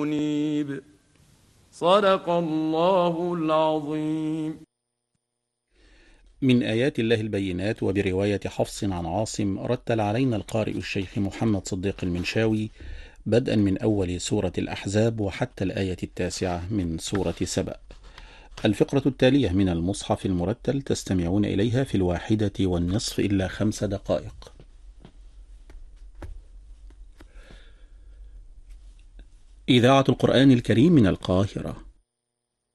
منيب. صدق الله العظيم. من آيات الله البينات. وبرواية حفص عن عاصم رتل علينا القارئ الشيخ محمد صديق المنشاوي بدءا من أول سورة الأحزاب وحتى الآية 9 من سورة سبأ. الفقرة التالية من المصحف المرتل تستمعون إليها في 1:30 إلا 5 دقائق. إذاعة القرآن الكريم من القاهرة.